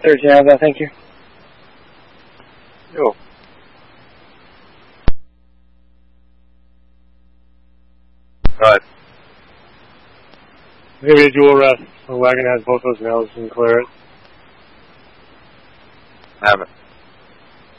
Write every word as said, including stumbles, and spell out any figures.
thirteen, I have that, thank you. Yo. Alright. Maybe a dual rest. The wagon has both those nails and clear it. Have it.